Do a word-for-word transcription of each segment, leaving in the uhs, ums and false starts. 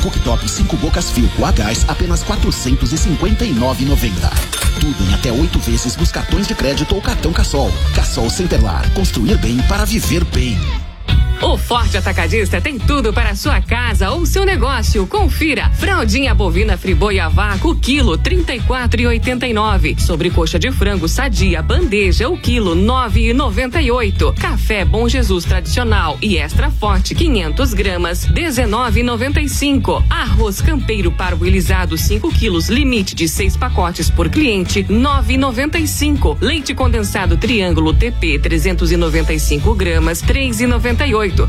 Cooktop cinco bocas Filco a gás apenas quatrocentos e cinquenta e nove reais e noventa centavos. Tudo em até oito vezes nos cartões de crédito ou cartão Cassol. Cassol Centerlar. Construir bem para viver bem. O Forte Atacadista tem tudo para a sua casa ou seu negócio. Confira. Fraldinha bovina Friboi a vácuo, quilo trinta e quatro reais e oitenta e nove centavos. Sobrecoxa de frango Sadia bandeja, o quilo nove reais e noventa e oito centavos. Café Bom Jesus tradicional e extra forte quinhentas gramas, dezenove reais e noventa e cinco centavos. Arroz Campeiro parboilizado cinco quilos, limite de seis pacotes por cliente, nove reais e noventa e cinco centavos. Leite condensado Triângulo T P trezentos e noventa e cinco gramas, três reais e noventa e oito centavos.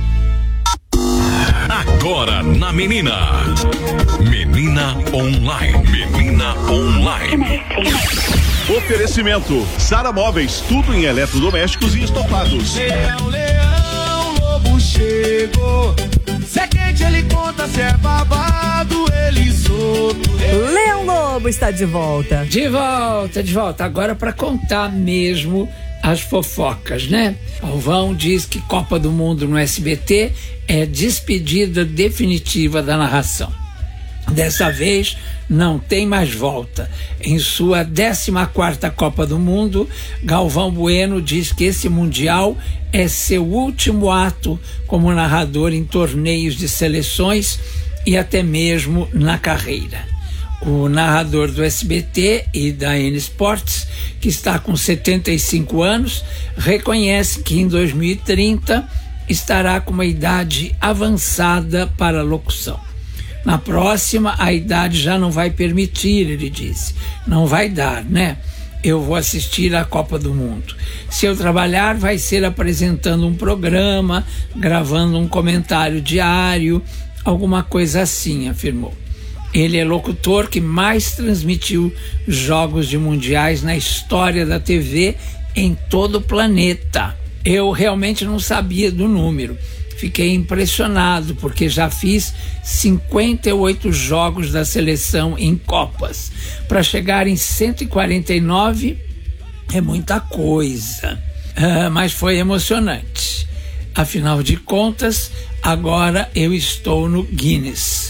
Agora na Menina. Menina Online. Menina Online. Oferecimento Sara Móveis, tudo em eletrodomésticos e estofados. Leão, leão, lobo chegou. Se é quente ele conta, se é babado ele solto. Leão Lobo está de volta. De volta, de volta. Agora para contar mesmo as fofocas, né? Alvão diz que Copa do Mundo no S B T é despedida definitiva da narração. Dessa vez não tem mais volta. Em sua décima quarta Copa do Mundo, Galvão Bueno diz que esse Mundial é seu último ato como narrador em torneios de seleções e até mesmo na carreira. O narrador do S B T e da N Sports, que está com setenta e cinco anos, reconhece que em dois mil e trinta estará com uma idade avançada para a locução. Na próxima, a idade já não vai permitir, ele disse. Não vai dar, né? Eu vou assistir à Copa do Mundo. Se eu trabalhar, vai ser apresentando um programa, gravando um comentário diário, alguma coisa assim, afirmou. Ele é locutor que mais transmitiu jogos de mundiais na história da T V em todo o planeta. Eu realmente não sabia do número. Fiquei impressionado porque já fiz cinquenta e oito jogos da seleção em Copas. Para chegar em cento e quarenta e nove é muita coisa, ah, mas foi emocionante. Afinal de contas, agora eu estou no Guinness.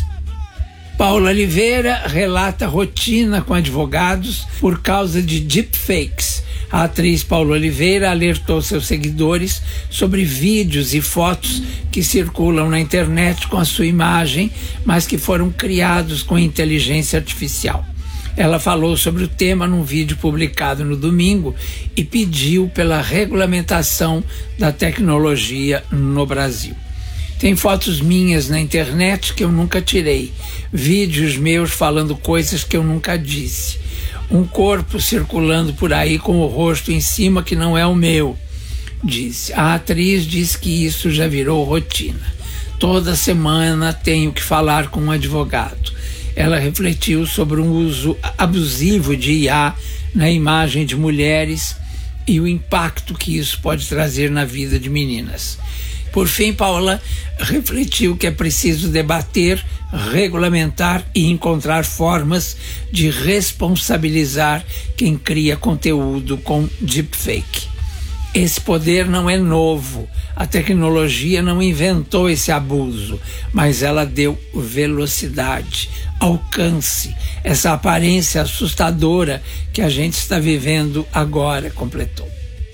Paula Oliveira relata rotina com advogados por causa de deepfakes. A atriz Paula Oliveira alertou seus seguidores sobre vídeos e fotos que circulam na internet com a sua imagem, mas que foram criados com inteligência artificial. Ela falou sobre o tema num vídeo publicado no domingo e pediu pela regulamentação da tecnologia no Brasil. Tem fotos minhas na internet que eu nunca tirei, vídeos meus falando coisas que eu nunca disse, um corpo circulando por aí com o rosto em cima que não é o meu, disse. A atriz diz que isso já virou rotina. Toda semana tenho que falar com um advogado. Ela refletiu sobre um uso abusivo de I A na imagem de mulheres e o impacto que isso pode trazer na vida de meninas. Por fim, Paula refletiu que é preciso debater, regulamentar e encontrar formas de responsabilizar quem cria conteúdo com deepfake. Esse poder não é novo, a tecnologia não inventou esse abuso, mas ela deu velocidade, alcance, essa aparência assustadora que a gente está vivendo agora, completou.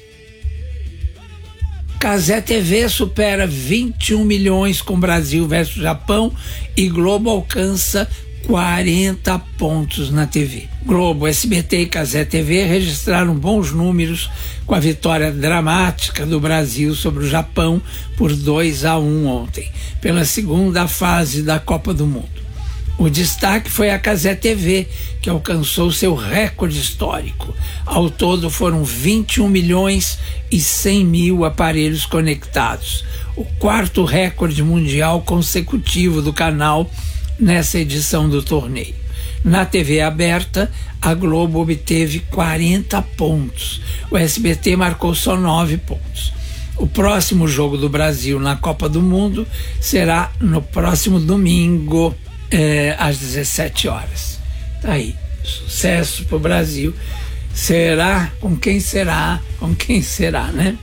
Cazé T V supera vinte e um milhões com Brasil versus Japão e Globo alcança quarenta pontos na T V. Globo, S B T e Cazé T V registraram bons números com a vitória dramática do Brasil sobre o Japão por dois a um ontem, pela segunda fase da Copa do Mundo. O destaque foi a Cazé T V, que alcançou seu recorde histórico. Ao todo foram vinte e um milhões e cem mil aparelhos conectados, o quarto recorde mundial consecutivo do canal nessa edição do torneio. Na T V aberta, a Globo obteve quarenta pontos, o S B T marcou só nove pontos. O próximo jogo do Brasil na Copa do Mundo será no próximo domingo, É, às dezessete horas. Tá aí, sucesso pro Brasil. Será? Com quem será? Com quem será, né?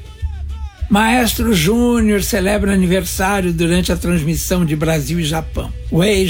Maestro Júnior celebra aniversário durante a transmissão de Brasil e Japão. O ex